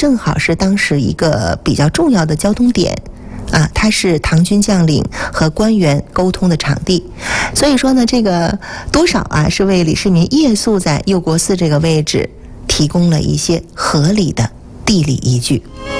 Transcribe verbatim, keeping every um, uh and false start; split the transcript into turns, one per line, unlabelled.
正好是当时一个比较重要的交通点。啊，它是唐军将领和官员沟通的场地，所以说呢，这个多少啊是为李世民夜宿在右国寺这个位置提供了一些合理的地理依据。